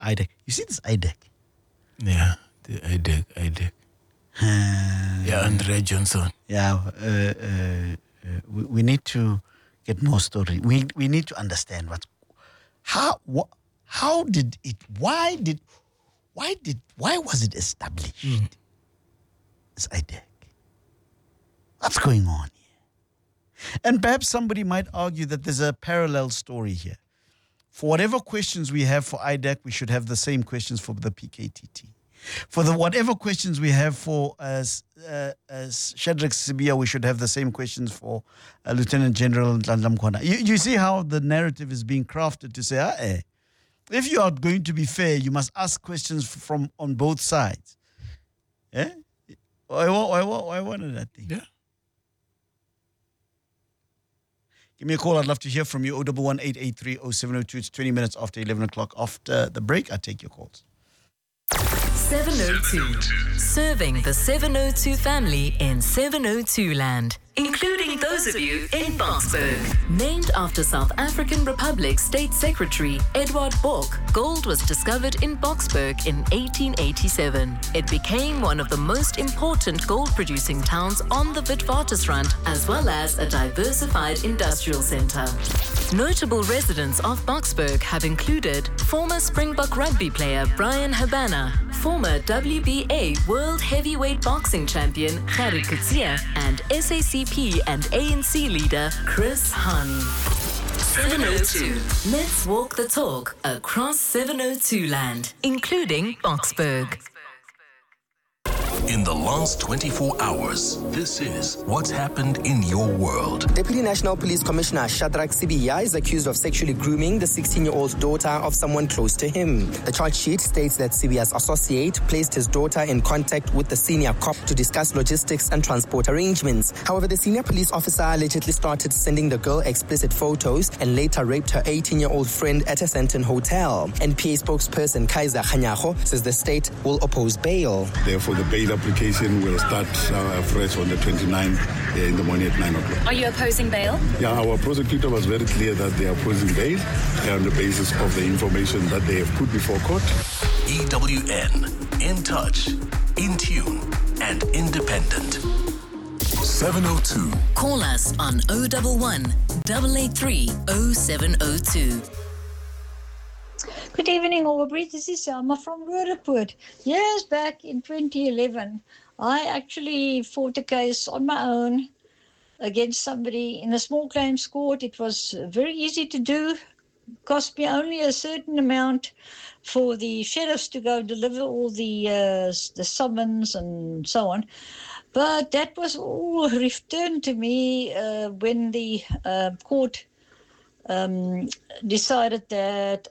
IDEC. You see this IDEC? Yeah, the IDEC. Yeah, Andre Johnson. Yeah, we need to get more story. We need to understand how did it, why was it established? This IDEC. What's going on here? And perhaps somebody might argue that there's a parallel story here. For whatever questions we have for IDEC, we should have the same questions for the PKTT. For whatever questions we have for as Shadrack Sibiya, we should have the same questions for Lieutenant General Nhlanhla Mkhwana. You see how the narrative is being crafted to say, if you are going to be fair, you must ask questions from on both sides. Yeah? Why wanted that thing? Yeah. Give me a call. I'd love to hear from you. 011-883-0702. It's 20 minutes after 11 o'clock. After the break, I take your calls. 702. Serving the 702 family in 702 land, including those of you in Boksburg. Named after South African Republic State Secretary Edward Bok, gold was discovered in Boksburg in 1887. It became one of the most important gold-producing towns on the Witwatersrand, as well as a diversified industrial center. Notable residents of Boksburg have included former Springbok rugby player Brian Habana, former WBA World Heavyweight Boxing Champion Gerrit Coetzee, and SACP and ANC leader Chris Hani. 702. Let's walk the talk across 702 land, including Boksburg. In the last 24 hours, this is what's happened in your world. Deputy National Police Commissioner Shadrack Sibiya is accused of sexually grooming the 16-year-old daughter of someone close to him. The charge sheet states that Sibiya's associate placed his daughter in contact with the senior cop to discuss logistics and transport arrangements. However, the senior police officer allegedly started sending the girl explicit photos and later raped her 18-year-old friend at a Sandton hotel. NPA spokesperson Kaiser Khanyago says the state will oppose bail. Therefore, the bail application will start fresh on the 29th in the morning at 9 o'clock. Are you opposing bail? Yeah, our prosecutor was very clear that they are opposing bail on the basis of the information that they have put before court. EWN, in touch, in tune, and independent. 702. Call us on 011 883 0702. Good evening, Aubrey. This is Selma from Roodepoort. Years back in 2011, I actually fought a case on my own against somebody in a small claims court. It was very easy to do. Cost me only a certain amount for the sheriffs to go deliver all the summons and so on. But that was all returned to me when the court decided that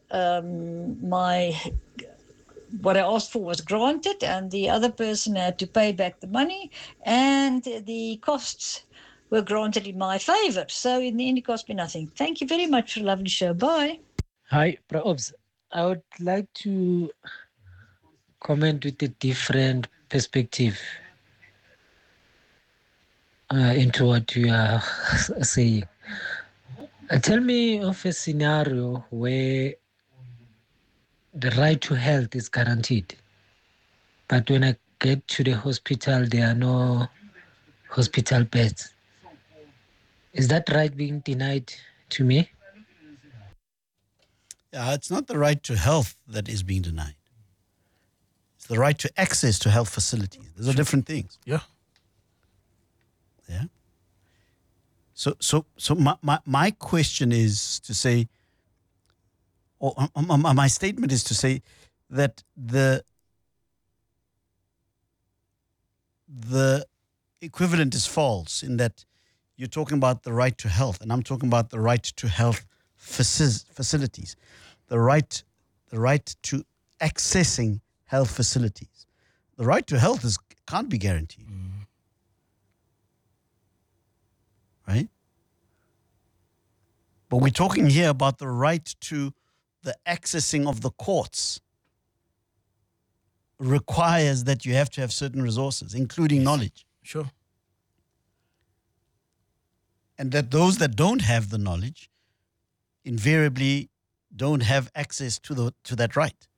what I asked for was granted, and the other person had to pay back the money, and the costs were granted in my favor. So in the end, it cost me nothing. Thank you very much for a lovely show. Bye. Hi, Praobs. I would like to comment with a different perspective into what you are saying. Tell me of a scenario where the right to health is guaranteed, but when I get to the hospital, there are no hospital beds. Is that right being denied to me? Yeah, it's not the right to health that is being denied. It's the right to access to health facilities. Those are different things. Yeah. Yeah. So my question is to say, or my statement is to say that the equivalent is false in that you're talking about the right to health, and I'm talking about the right to health facilities, the right to accessing health facilities. The right to health can't be guaranteed. Right? But we're talking here about the right to the accessing of the courts requires that you have to have certain resources, including knowledge. Sure. And that those that don't have the knowledge invariably don't have access to that right.